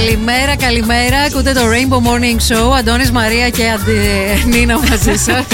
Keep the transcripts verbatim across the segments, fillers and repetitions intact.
Καλημέρα, καλημέρα. Ακούτε το Rainbow Morning Show. Αντώνης, Μαρία και Αντι... Νίνα μαζί σας.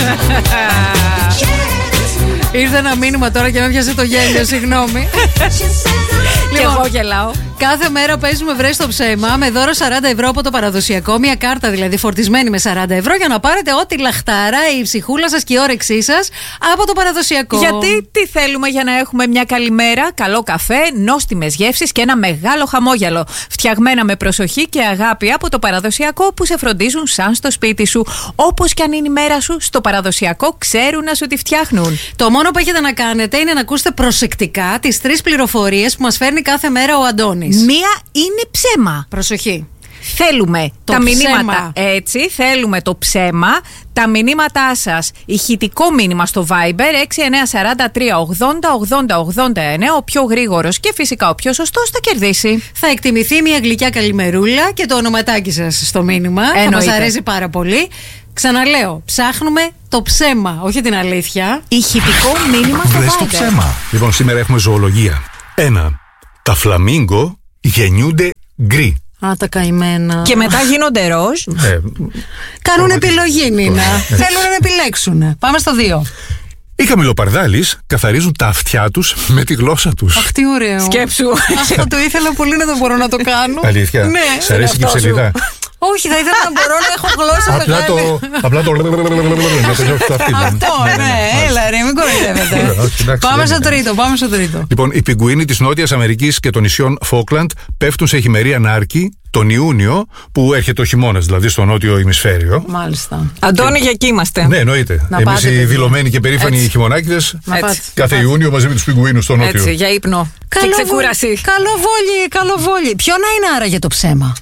Ήρθε ένα μήνυμα τώρα και με πιάσε το γέλιο, συγγνώμη. Και εγώ γελάω. Κάθε μέρα παίζουμε βρες στο ψέμα με δώρο σαράντα ευρώ από το παραδοσιακό. Μια κάρτα δηλαδή φορτισμένη με σαράντα ευρώ για να πάρετε ό,τι λαχταράει η ψυχούλα σας και η όρεξή σας από το παραδοσιακό. Γιατί τι θέλουμε για να έχουμε μια καλημέρα? Καλό καφέ, νόστιμες γεύσεις και ένα μεγάλο χαμόγελο. Φτιαγμένα με προσοχή και αγάπη από το παραδοσιακό που σε φροντίζουν σαν στο σπίτι σου. Όπως κι αν είναι η μέρα σου, στο παραδοσιακό ξέρουν να σου τη φτιάχνουν. Το μόνο που έχετε να κάνετε είναι να ακούσετε προσεκτικά τις τρεις πληροφορίες που μας φέρνει κάθε μέρα ο Αντώνης. Μία είναι ψέμα. Προσοχή. Θέλουμε το τα ψέμα. μηνύματα. Έτσι, θέλουμε το ψέμα. Τα μηνύματά σας. Ηχητικό μήνυμα στο Viber έξι εννιά τέσσερα τρία ογδόντα ογδόντα ογδόντα εννέα. Ο πιο γρήγορος και φυσικά ο πιο σωστός θα κερδίσει. Θα εκτιμηθεί μια γλυκιά καλημερούλα και το ονοματάκι σας στο μήνυμα. Εννοείται. Θα μας αρέσει πάρα πολύ. Ξαναλέω, ψάχνουμε το ψέμα, όχι την αλήθεια. Ηχητικό μήνυμα στο Βρες Viber. το ψέμα. Λοιπόν, σήμερα έχουμε ζωολογία. Ένα. Τα φλαμίγκο γεννιούνται γκρι. Α, τα καημένα. Και μετά γίνονται ροζ. Ε, Κάνουν επιλογή, Νίνα. Θέλουν να επιλέξουν. Πάμε στο δύο. οι χαμηλοπαρδάλεις καθαρίζουν τα αυτιά τους με τη γλώσσα τους. Αχ, τι ωραίο. Σκέψου. Αυτό το ήθελα πολύ να το μπορώ να το κάνω. Αλήθεια. Ναι. Σ' αρέσει και η αυτό σου. ψελιδά. Όχι, θα ήθελα να μπορώ να έχω γλώσσα Απλά μεγάλη. το. Απλά το. Να τελειώσει το αυτή. Αυτό, ναι, έλα ρε, μην κοροϊδεύετε. Όχι, εντάξει, Πάμε δεν στο είναι. τρίτο, πάμε στο τρίτο. Λοιπόν, οι πιγκουίνοι της Νότιας Αμερικής και των νησιών Φόκλαντ πέφτουν σε χειμερία νάρκη τον Ιούνιο, που έρχεται ο χειμώνας, δηλαδή στο νότιο ημισφαίριο. Μάλιστα. Αντώνη, για εκεί είμαστε. Ναι, εννοείται. Να Εμείς πάτε, οι παιδιά. δηλωμένοι και περήφανοι Έτσι. χειμωνάκηδες, Να Έτσι. πάτε. κάθε Ιούνιο μαζί με τους πιγκουίνους στο νότιο. Έτσι, για ύπνο. Και ξεκούραση. Καλοβόλη, καλοβόλη. Ποιο να είναι άραγε το ψέμα?